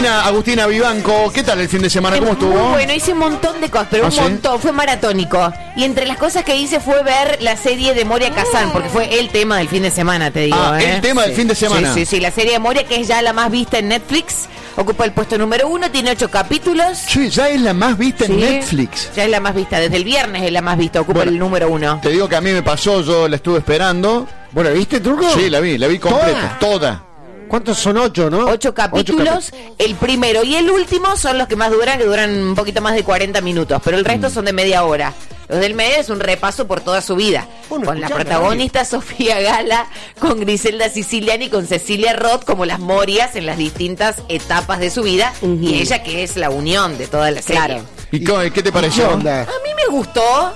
Agustina Vivanco, ¿qué tal el fin de semana? ¿Cómo estuvo? Muy bueno, hice un montón de cosas, pero un montón, fue maratónico. Y entre las cosas que hice fue ver la serie de Moria Kazan, porque fue el tema del fin de semana, te digo. El tema del fin de semana. Sí, la serie de Moria, que es ya la más vista en Netflix, ocupa el puesto número 1, tiene 8 capítulos. Sí, ya es la más vista en Netflix. Ya es la más vista, desde el viernes es la más vista, ocupa el número 1. Te digo que a mí me pasó, yo la estuve esperando. Bueno, ¿viste, Turco? Sí, la vi completa, toda. ¿Cuántos son? 8, ¿no? 8 capítulos. El primero y el último son los que más duran, que duran un poquito más de 40 minutos, pero el resto son de media hora. Los del medio es un repaso por toda su vida. Con la protagonista Sofía Gala, con Griselda Siciliani y con Cecilia Roth como las Morias en las distintas etapas de su vida. Y ella que es la unión de toda la serie. Claro. ¿Y qué te pareció? A mí me gustó,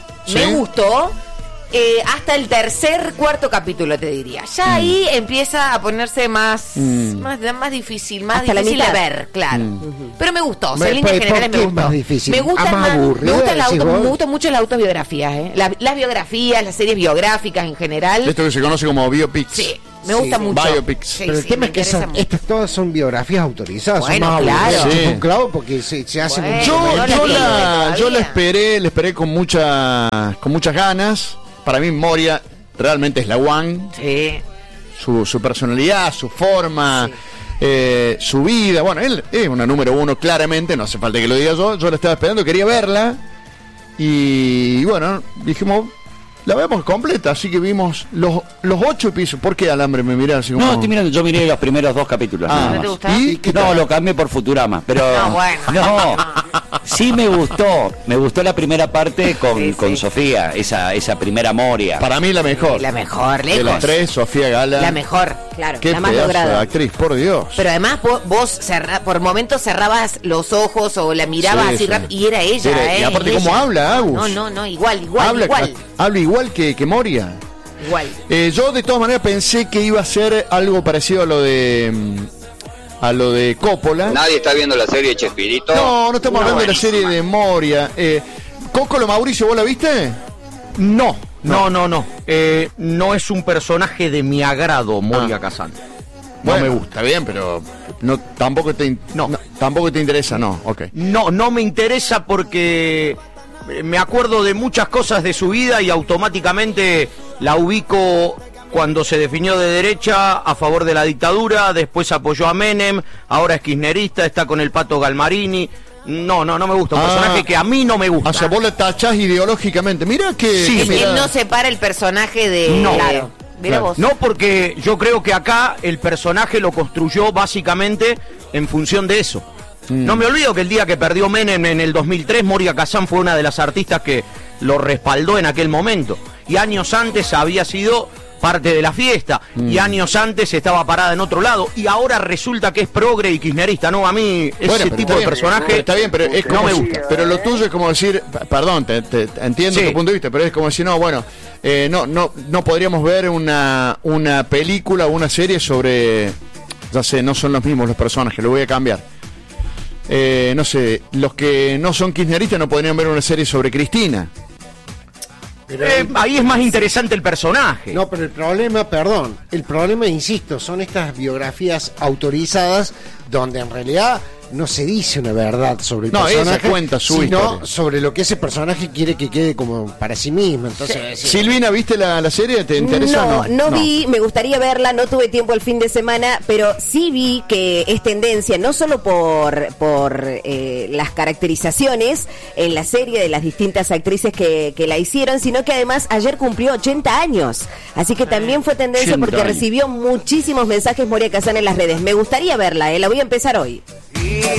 hasta el cuarto capítulo, te diría. Ya ahí empieza a ponerse más difícil, más hasta difícil de ver, claro. Pero me gustó, en líneas generales me gustó. Me gustan mucho las autobiografías, las biografías, las series biográficas en general. Esto que se conoce como biopics. Sí. Me gusta mucho. Biopics. Pero el tema es que estas todas son biografías autorizadas. Bueno, son más claro. un clavo porque se hace yo la esperé con muchas ganas. Para mí Moria realmente es la one. Sí. Su personalidad, su forma, su vida. Bueno, él es una número 1 claramente, no hace falta que lo diga yo. Yo la estaba esperando, quería verla. Y bueno, dijimos, la vemos completa, así que vimos los 8 episodios. ¿Por qué, Alambre, me mirás así como? No, estoy mirando, yo miré los primeros 2 capítulos. ¿No te gustó? No, lo cambié por Futurama, pero no, sí me gustó la primera parte con Sofía, esa primera Moria. Para mí la mejor. La mejor, lejos. De las 3, Sofía Gala. La mejor, claro, qué la más pedazo lograda. de actriz, por Dios. Pero además vos por momentos cerrabas los ojos o la mirabas así rápido y era ella, Y aparte cómo habla, Agus. No, igual. Habla igual que Moria. Igual. Yo de todas maneras pensé que iba a ser algo parecido a lo de Coppola. Nadie está viendo la serie Chespirito. No estamos hablando de la serie de Moria. Cócolo, Mauricio, ¿vos la viste? No. No es un personaje de mi agrado, Moria Kazan. Bueno, no me gusta, bien, pero tampoco te interesa, no, ok. No me interesa porque me acuerdo de muchas cosas de su vida y automáticamente la ubico cuando se definió de derecha a favor de la dictadura, después apoyó a Menem, ahora es kirchnerista, está con el Pato Galmarini. No me gusta, un personaje que a mí no me gusta. O sea, vos le tachás ideológicamente. Mira que... Sí, él no separa el personaje de... No. Claro. Mira vos. No, porque yo creo que acá el personaje lo construyó básicamente en función de eso. No me olvido que el día que perdió Menem en el 2003, Moria Kazan fue una de las artistas que lo respaldó en aquel momento. Y años antes había sido parte de la fiesta. Y años antes estaba parada en otro lado. Y ahora resulta que es progre y kirchnerista. No, a mí ese tipo de personaje está bien, pero es como no me gusta. Pero lo tuyo es como decir, perdón, te entiendo tu punto de vista, pero es como decir, no podríamos ver una película o una serie sobre, ya sé, no son los mismos los personajes, lo voy a cambiar. No sé, los que no son kirchneristas no podrían ver una serie sobre Cristina. Pero ahí es más interesante el personaje. No, pero el problema, insisto, son estas biografías autorizadas donde en realidad no se dice una verdad sobre el personaje, ella cuenta su sino historia sobre lo que ese personaje quiere que quede como para sí mismo. Entonces, Silvina, ¿viste la serie? ¿Te interesa? No vi, me gustaría verla, no tuve tiempo el fin de semana, pero sí vi que es tendencia, no solo por las caracterizaciones en la serie de las distintas actrices que la hicieron, sino que además ayer cumplió 80 años, así que también fue tendencia porque recibió muchísimos mensajes Moria Kazan en las redes. Me gustaría verla, la voy a empezar hoy.